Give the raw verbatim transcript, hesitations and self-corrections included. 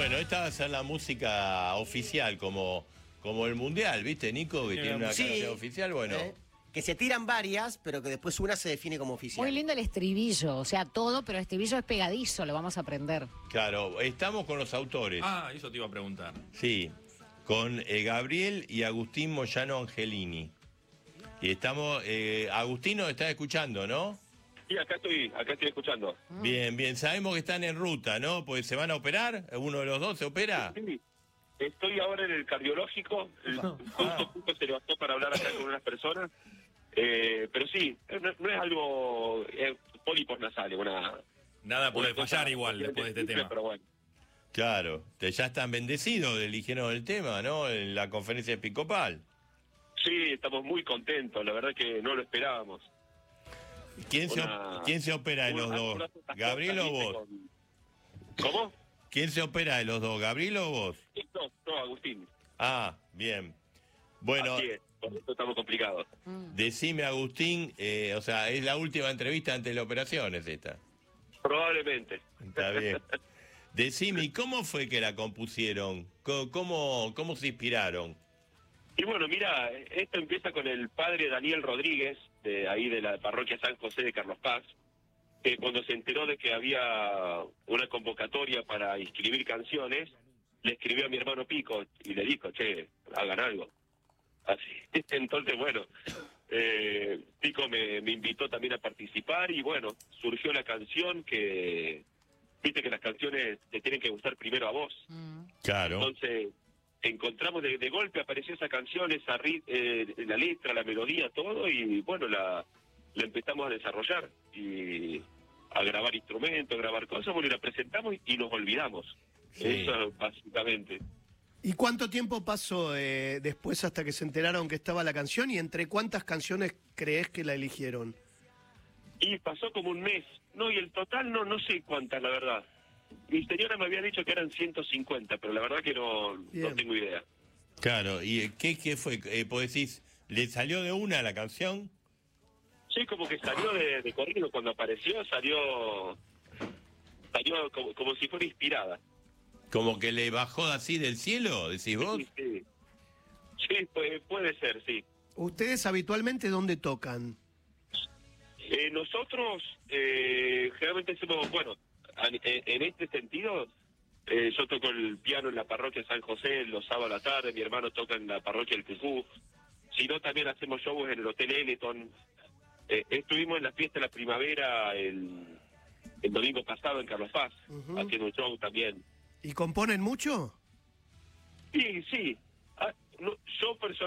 Bueno, esta va a ser la música oficial, como, como el Mundial, ¿viste, Nico? Que Sí, tiene una sí, canción oficial, bueno. ¿eh? Que se tiran varias, pero que después una se define como oficial. Muy lindo el estribillo, o sea, todo, pero el estribillo es pegadizo, lo vamos a aprender. Claro, estamos con los autores. Ah, eso te iba a preguntar. Sí, con eh, Gabriel y Agustín Moyano Angelini. Y estamos, eh, Agustín nos está escuchando, ¿no? Sí, acá estoy, acá estoy escuchando. Bien, bien, sabemos que están en ruta, ¿no? Pues se van a operar, uno de los dos se opera. Sí, estoy ahora en el cardiológico, el, Ah. justo, justo se levantó para hablar acá con unas personas, eh, pero sí, no, no es algo, eh, pólipos nasales, una... Nada puede una cosa fallar igual después de este simple, tema. Pero bueno. Claro, te- ya están bendecidos, eligieron el tema, ¿no? En la conferencia episcopal. Sí, estamos muy contentos, la verdad que no lo esperábamos. ¿Quién, se, Una- op- ¿Quién se opera de los una- dos? una- ¿Gabriel o vos? con- ¿Cómo? ¿Quién se opera de los dos, Gabriel o vos? No, no, Agustín. Ah, bien. Bueno, Así es, por eso estamos complicados. decime, Agustín, eh, o sea, es la última entrevista antes de la operación, es esta. Probablemente. Está bien. Decime, ¿y cómo fue que la compusieron? ¿Cómo, cómo, cómo se inspiraron? Y bueno, mira, esto empieza con el padre Daniel Rodríguez, de ahí de la parroquia San José de Carlos Paz, que cuando se enteró de que había una convocatoria para inscribir canciones, le escribió a mi hermano Pico y le dijo, che, hagan algo. Así. Entonces, bueno, eh, Pico me, me invitó también a participar y bueno, surgió la canción que, viste que las canciones te tienen que gustar primero a vos. Claro. Entonces, encontramos de, de golpe, apareció esa canción, esa ri- eh, la letra, la melodía, todo, y bueno, la, la empezamos a desarrollar y a grabar instrumentos, a grabar cosas, bueno, y la presentamos y, y nos olvidamos. Sí. Eso, básicamente. ¿Y cuánto tiempo pasó eh, después hasta que se enteraron que estaba la canción? ¿Y entre cuántas canciones crees que la eligieron? Y pasó como un mes. No, y el total no no sé cuántas, la verdad. Mi señora me había dicho que eran ciento cincuenta, pero la verdad que no, no Bien. tengo idea. Claro, ¿y eh, qué, qué fue? Eh, ¿Pues decís, le salió de una la canción? Sí, como que salió de, de corrido cuando apareció, salió salió como, como si fuera inspirada. ¿Como que le bajó así del cielo, decís vos? Sí, sí. Sí, puede, puede ser, sí. ¿Ustedes habitualmente dónde tocan? Eh, nosotros eh, generalmente hacemos, bueno, a- en, en este sentido, eh, yo toco el piano en la parroquia San José los sábados a la tarde, mi hermano toca en la parroquia El Cucú, si no también hacemos shows en el Hotel Eleton. Eh, estuvimos en la fiesta de la primavera el, el domingo pasado en Carlos Paz, Ujú. haciendo un show también. ¿Y componen mucho? Sí, sí. Ah, no, yo personalmente